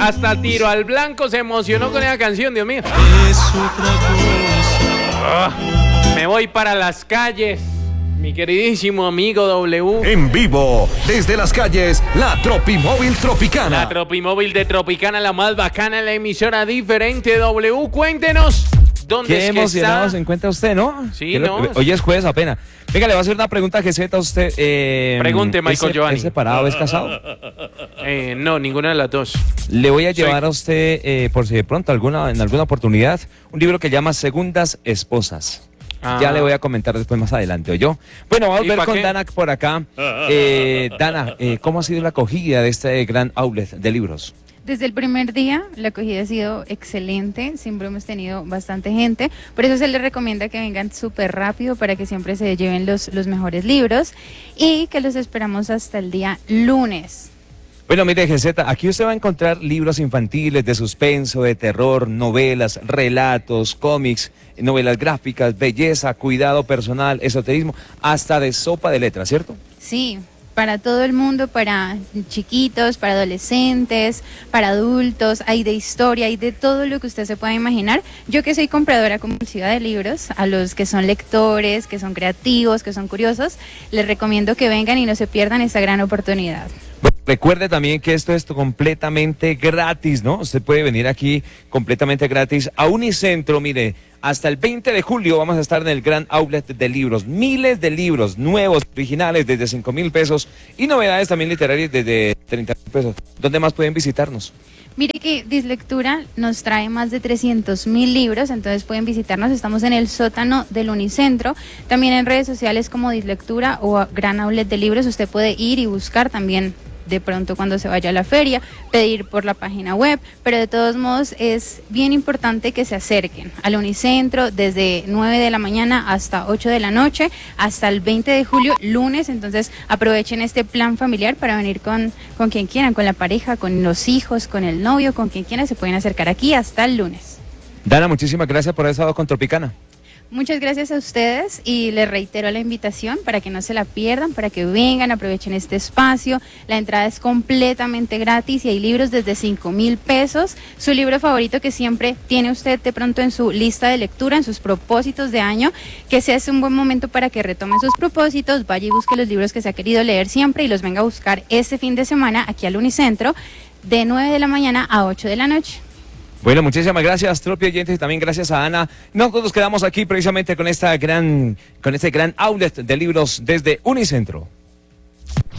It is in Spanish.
hasta Tiro al Blanco se emocionó con esa canción, Dios mío. Me voy para las calles, mi queridísimo amigo W. En vivo, desde las calles, la Tropimóvil Tropicana. La Tropimóvil de Tropicana, la más bacana, la emisora diferente, W. Cuéntenos. ¿Dónde Qué es que emocionado está? se encuentra usted, ¿no? Sí, ¿no? Hoy es jueves apenas. Venga, le voy a hacer una pregunta que a usted. Pregunte, Michael Giovanni. ¿Es separado, es casado? No, ninguna de las dos. Le voy a llevar a usted, por si de pronto en alguna oportunidad, un libro que llama Segundas Esposas. Ya le voy a comentar después más adelante, ¿oyó? Bueno, vamos a ver con Dana por acá. Dana, ¿cómo ha sido la acogida de este gran outlet de libros? Desde el primer día la acogida ha sido excelente, siempre hemos tenido bastante gente, por eso se les recomienda que vengan súper rápido para que siempre se lleven los mejores libros y que los esperamos hasta el día lunes. Bueno, mire, GZ, aquí usted va a encontrar libros infantiles de suspenso, de terror, novelas, relatos, cómics, novelas gráficas, belleza, cuidado personal, esoterismo, hasta de sopa de letras, ¿cierto? Sí. Para todo el mundo, para chiquitos, para adolescentes, para adultos, hay de historia, hay de todo lo que usted se pueda imaginar. Yo que soy compradora compulsiva de libros, a los que son lectores, que son creativos, que son curiosos, les recomiendo que vengan y no se pierdan esta gran oportunidad. Bueno, recuerde también que esto es completamente gratis, ¿no? Usted puede venir aquí completamente gratis a Unicentro, mire. Hasta el 20 de julio vamos a estar en el gran outlet de libros. Miles de libros nuevos, originales, desde 5,000 pesos y novedades también literarias desde 30,000 pesos. ¿Dónde más pueden visitarnos? Mire que Dislectura nos trae más de 300,000 libros, entonces pueden visitarnos. Estamos en el sótano del Unicentro, también en redes sociales como Dislectura o Gran Outlet de Libros. Usted puede ir y buscar también de pronto cuando se vaya a la feria, pedir por la página web, pero de todos modos es bien importante que se acerquen al Unicentro desde 9 de la mañana hasta 8 de la noche, hasta el 20 de julio, lunes. Entonces aprovechen este plan familiar para venir con quien quieran, con la pareja, con los hijos, con el novio, con quien quieran, se pueden acercar aquí hasta el lunes. Dana, muchísimas gracias por haber estado con Tropicana. Muchas gracias a ustedes y les reitero la invitación para que no se la pierdan, para que vengan, aprovechen este espacio. La entrada es completamente gratis y hay libros desde 5,000 pesos. Su libro favorito que siempre tiene usted de pronto en su lista de lectura, en sus propósitos de año, que sea un buen momento para que retomen sus propósitos, vaya y busque los libros que se ha querido leer siempre y los venga a buscar este fin de semana aquí al Unicentro de 9 de la mañana a 8 de la noche. Bueno, muchísimas gracias, Tropi oyentes, y también gracias a Ana. Nosotros quedamos aquí precisamente con este gran outlet de libros desde Unicentro.